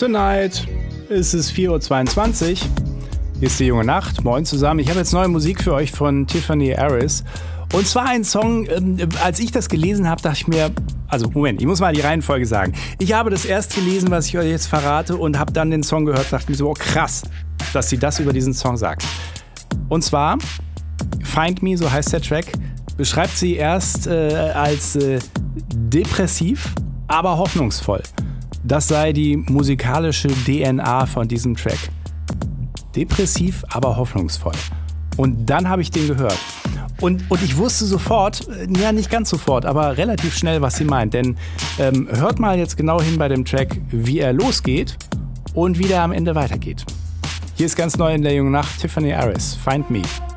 Tonight. Es ist 4:22 Uhr. Hier ist die junge Nacht. Moin zusammen. Ich habe jetzt neue Musik für euch von Tiffany Harris. Und zwar ein Song, als ich das gelesen habe, dachte ich mir, also Moment, ich muss mal die Reihenfolge sagen. Ich habe das erst gelesen, was ich euch jetzt verrate, und habe dann den Song gehört, dachte mir so, oh krass, dass sie das über diesen Song sagt. Und zwar, Find Me, so heißt der Track, beschreibt sie erst als depressiv, aber hoffnungsvoll. Das sei die musikalische DNA von diesem Track. Depressiv, aber hoffnungsvoll. Und dann habe ich den gehört. Und ich wusste sofort, ja nicht ganz sofort, aber relativ schnell, was sie meint. Denn hört mal jetzt genau hin bei dem Track, wie er losgeht und wie der am Ende weitergeht. Hier ist ganz neu in der jungen Nacht Tiffany Harris, Find Me.